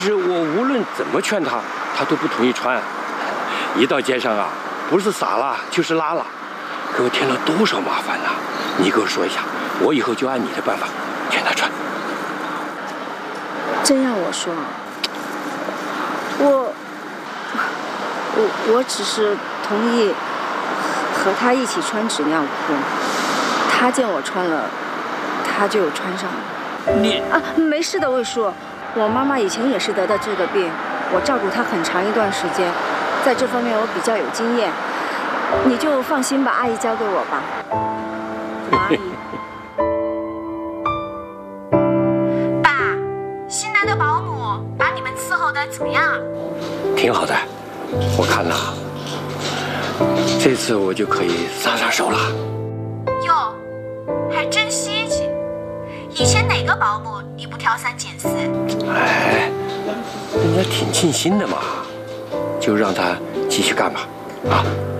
是我无论怎么劝他，他都不同意穿。一到街上啊，不是撒了就是拉了，给我添了多少麻烦呐！你给我说一下，我以后就按你的办法劝他穿。 真要我说，我只是同意和他一起穿纸尿裤，他见我穿了，他就穿上了。 你啊，没事的，魏叔。我妈妈以前也是得的这个病，我照顾她很长一段时间，在这方面我比较有经验，你就放心把阿姨交给我吧。阿姨。 爸，新来的保姆把你们伺候的怎么样？ 挺好的，我看呐，这次我就可以撒手了。 哟，还真稀奇。以前哪个保姆你不挑三拣四？ 哎，人家挺尽心的嘛，就让他继续干吧，啊。